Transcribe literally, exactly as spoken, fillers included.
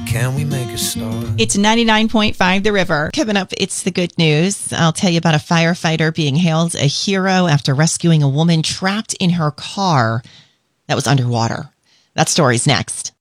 can we make a start? It's ninety-nine point five The River. Coming up, it's the good news. I'll tell you about a firefighter being hailed a hero after rescuing a woman trapped in her car that was underwater. That story's next.